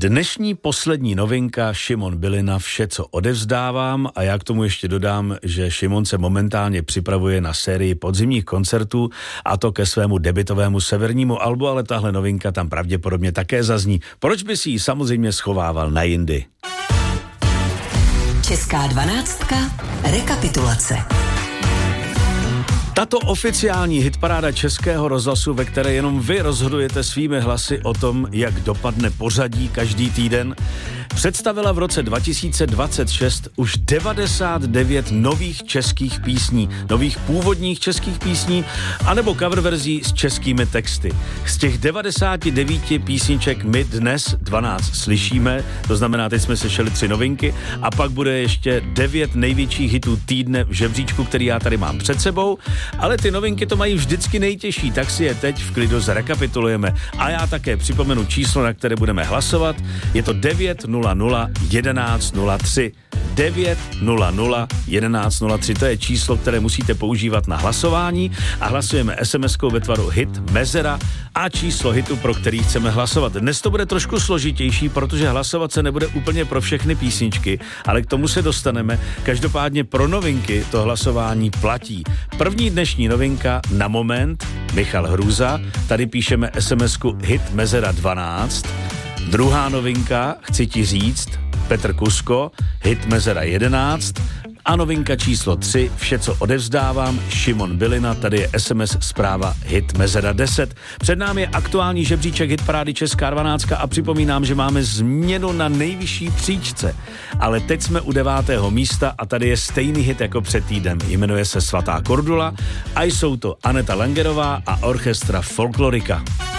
Dnešní poslední novinka Šimon Bylina, Vše, co odevzdávám, a já k tomu ještě dodám, že Šimon se momentálně připravuje na sérii podzimních koncertů, a to ke svému debitovému severnímu albu, ale tahle novinka tam pravděpodobně také zazní. Proč by si ji samozřejmě schovával na jindy? Česká 12. Rekapitulace. Tato oficiální hitparáda Českého rozhlasu, ve které jenom vy rozhodujete svými hlasy o tom, jak dopadne pořadí každý týden, představila v roce 2026 už 99 nových českých písní, nových původních českých písní, anebo cover verzí s českými texty. Z těch 99 písniček my dnes 12 slyšíme, to znamená, teď jsme slyšeli 3 novinky, a pak bude ještě 9 největších hitů týdne v žebříčku, který já tady mám před sebou. Ale ty novinky to mají vždycky nejtěžší, tak si je teď v klidu zrekapitulujeme. A já také připomenu číslo, na které budeme hlasovat. Je to 900 1103. 900 1103, to je číslo, které musíte používat na hlasování, a hlasujeme SMS-kou ve tvaru hit mezera a číslo hitu, pro který chceme hlasovat. Dnes to bude trošku složitější, protože hlasovat se nebude úplně pro všechny písničky, ale k tomu se dostaneme. Každopádně pro novinky to hlasování platí. První dnešní novinka Na moment, Michal Hrůza, tady píšeme SMS-ku hit mezera 12. Druhá novinka, Chci ti říct, Petr Kusko, hit mezera 11. A novinka číslo 3, Vše, co odevzdávám, Šimon Bylina, tady je SMS zpráva hit mezera 10. Před námi je aktuální žebříček hitparády Česká 12 a připomínám, že máme změnu na nejvyšší příčce. Ale teď jsme u 9. místa a tady je stejný hit jako před týdnem. Jmenuje se Svatá Kordula a jsou to Aneta Langerová a orchestra Folklorika.